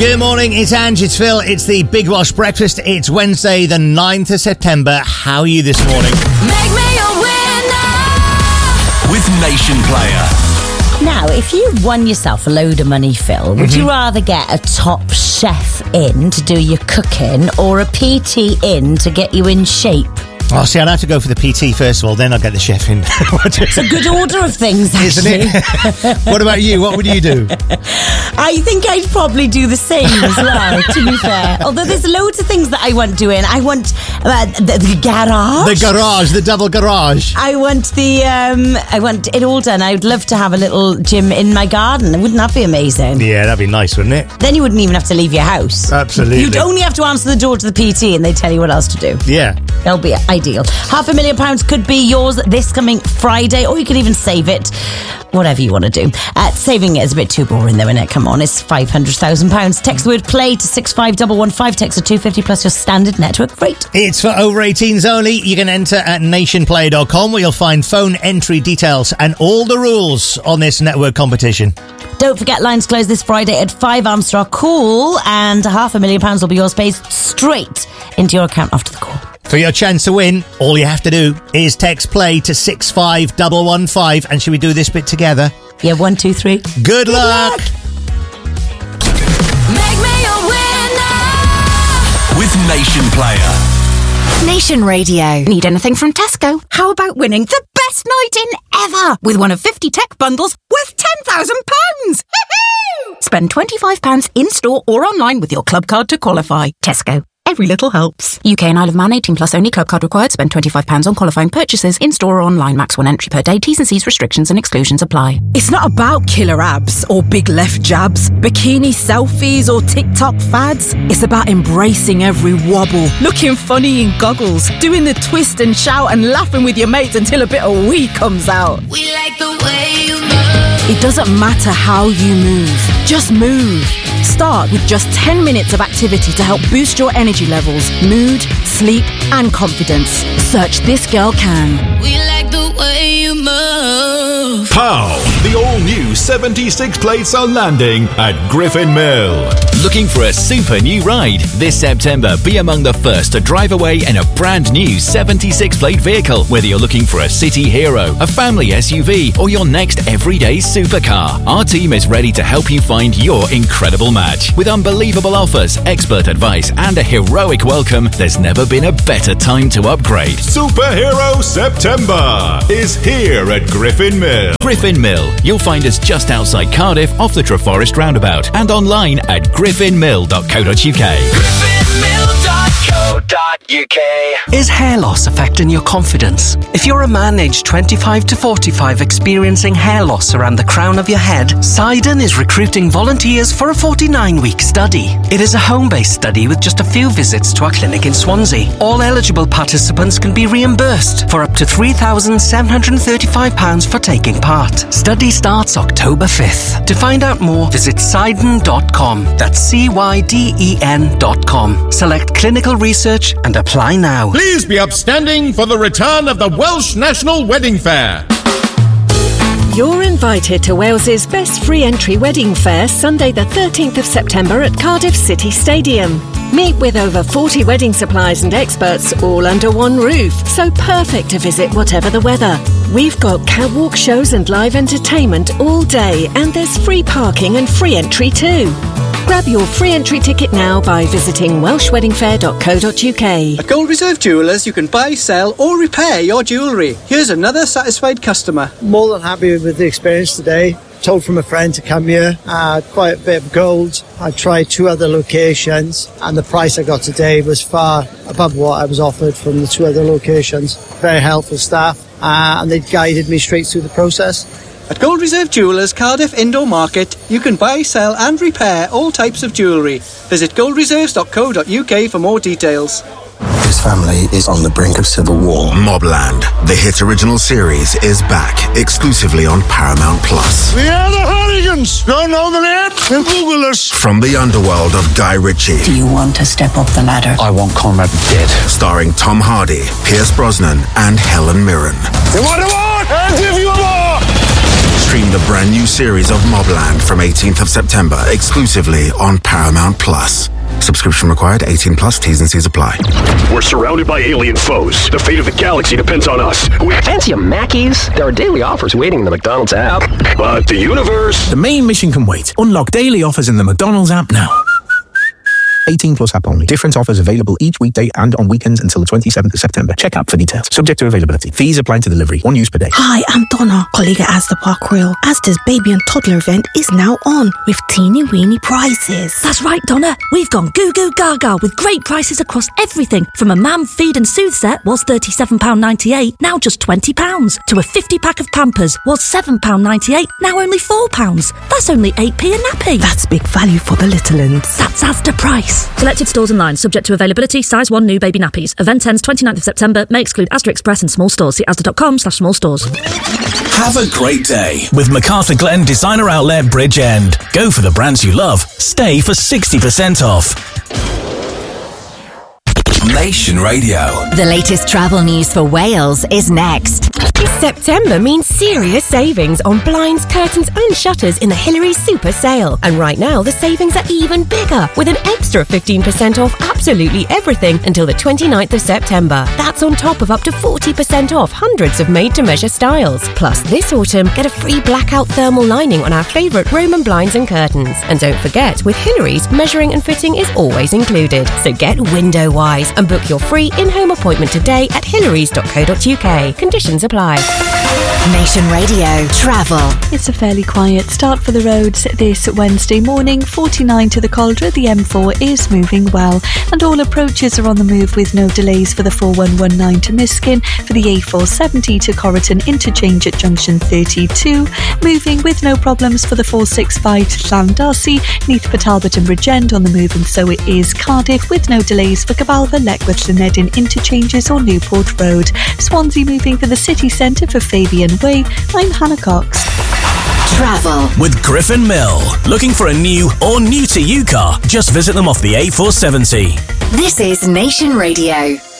Good morning, it's Ange, it's Phil, it's the Big Welsh Breakfast. It's Wednesday, the 9th of September. How are you this morning? Make me a winner with Nation Player. Now, if you won yourself a load of money, Phil, would you rather get a top chef in to do your cooking or a PT in to get you in shape? Oh, see, I'd have to go for the PT first of all, then I'll get the chef in. It's a good order of things, actually. Isn't it? What about you? What would you do? I think I'd probably do the same as well, to be fair. Although there's loads of things that I want doing. I want the garage. The garage, the double garage. I want it all done. I would love to have a little gym in my garden. Wouldn't that be amazing? Yeah, that'd be nice, wouldn't it? Then you wouldn't even have to leave your house. Absolutely. You'd only have to answer the door to the PT and they'd tell you what else to do. Yeah. That'll be ideal. £500,000 could be yours this coming Friday, or you could even save it. Whatever you want to do. Saving it is a bit too boring though, isn't it? Come on, it's £500,000. Text the word play to 65115. Text the 250 plus your standard network rate. It's for over 18s only. You can enter at nationplayer.com where you'll find phone entry details and all the rules on this network competition. Don't forget, lines close this Friday at 5 Armstrong Cool, and £500,000 will be yours, paid straight into your account after the call. For your chance to win, all you have to do is text play to 65115. And should we do this bit together? Yeah, 1, 2, 3. Good luck. Make me a winner With Nation Player. Nation Radio. Need anything from Tesco? How about winning the best night in ever with one of 50 tech bundles worth £10,000? Spend £25 in-store or online with your club card to qualify. Tesco. Every little helps. UK and Isle of Man, 18 plus only. Club card required. Spend £25 on qualifying purchases in-store or online. Max 1 entry per day. T's and C's restrictions and exclusions apply. It's not about killer abs or big left jabs, bikini selfies or TikTok fads. It's about embracing every wobble, looking funny in goggles, doing the twist and shout and laughing with your mates until a bit of wee comes out. We like the way you move. It doesn't matter how you move, just move. Start with just 10 minutes of activity to help boost your energy levels, mood, sleep and confidence. Search This Girl Can. We like the way you move. Pow! The all-new 76 plates are landing at Griffin Mill. Looking for a super new ride? This September, be among the first to drive away in a brand new 76 plate vehicle. Whether you're looking for a city hero, a family SUV, or your next everyday supercar, our team is ready to help you find your incredible match. With unbelievable offers, expert advice, and a heroic welcome, there's never been a better time to upgrade. Superhero September is here at Griffin Mill. Griffin Mill. You'll find us just outside Cardiff, off the Treforest roundabout, and online at griffinmill.co.uk. Is hair loss affecting your confidence? If you're a man aged 25 to 45 experiencing hair loss around the crown of your head, Sidon is recruiting volunteers for a 49-week study. It is a home-based study with just a few visits to our clinic in Swansea. All eligible participants can be reimbursed for up to £3,735 for taking part. Study starts October 5th. To find out more, visit Sidon.com. That's CYDEN.com. Select clinical research and apply now. Please be upstanding for the return of the Welsh National Wedding Fair. You're invited to Wales's best free entry wedding fair Sunday the 13th of September at Cardiff City Stadium. Meet with over 40 wedding suppliers and experts all under one roof, so perfect to visit whatever the weather. We've got catwalk shows and live entertainment all day, and there's free parking and free entry too. Grab your free entry ticket now by visiting welshweddingfair.co.uk. At Gold Reserve Jewellers, you can buy, sell or repair your jewellery. Here's another satisfied customer. More than happy with the experience today. Told from a friend to come here. Quite a bit of gold. I tried 2 other locations and the price I got today was far above what I was offered from the 2 other locations. Very helpful staff and they guided me straight through the process. At Gold Reserve Jewellers, Cardiff Indoor Market, you can buy, sell and repair all types of jewellery. Visit goldreserves.co.uk for more details. His family is on the brink of civil war. Mobland, the hit original series, is back exclusively on Paramount Plus. We are the Hooligans! Don't know the name? Then Google us. From the underworld of Guy Ritchie. Do you want to step up the ladder? I want Conrad dead. Starring Tom Hardy, Pierce Brosnan, and Helen Mirren. You want more? I'll give you more! Stream the brand new series of Mobland from 18th of September exclusively on Paramount Plus. Subscription required, 18 plus, T's and C's apply. We're surrounded by alien foes. The fate of the galaxy depends on us. Fancy a Mackey's? There are daily offers waiting in the McDonald's app. But the universe... The main mission can wait. Unlock daily offers in the McDonald's app now. 18 plus app only. Different offers available each weekday and on weekends until the 27th of September. Check app for details. Subject to availability. Fees apply to delivery. 1 use per day. Hi, I'm Donna, colleague at Asda Park Royal. Asda's baby and toddler event is now on with teeny weeny prices. That's right, Donna. We've gone goo goo gaga with great prices across everything. From a mam feed and soothe set was £37.98, now just £20. To a 50-pack of Pampers was £7.98, now only £4. That's only 8p a nappy. That's big value for the little uns. That's Asda price. Selected stores and lines, subject to availability, size 1 new baby nappies. Event ends 29th of September, may exclude Asda Express and small stores. See asda.com/small stores. Have a great day with MacArthur Glen Designer Outlet Bridge End. Go for the brands you love. Stay for 60% off. Nation Radio. The latest travel news for Wales is next. September means serious savings on blinds, curtains and shutters in the Hillary's Super Sale. And right now, the savings are even bigger, with an extra 15% off absolutely everything until the 29th of September. That's on top of up to 40% off hundreds of made-to-measure styles. Plus, this autumn, get a free blackout thermal lining on our favourite Roman blinds and curtains. And don't forget, with Hillary's, measuring and fitting is always included. So get window-wise and book your free in-home appointment today at hillarys.co.uk. Conditions apply. Nation Radio Travel. It's a fairly quiet start for the roads this Wednesday morning. 49 to the Caldra, the M4 is moving well, and all approaches are on the move with no delays for the 4119 to Miskin, for the A470 to Corriton interchange at junction 32, moving with no problems for the 465 to Llandarcy, Neath Talbot and Bridgend on the move, and so it is Cardiff with no delays for Cabalva, Letchworth, Llanedin interchanges or Newport Road. Swansea moving for the city centre for Fabian Way. I'm Hannah Cox. Travel with Griffin Mill. Looking for a new or new to you car? Just visit them off the A470. This is Nation Radio.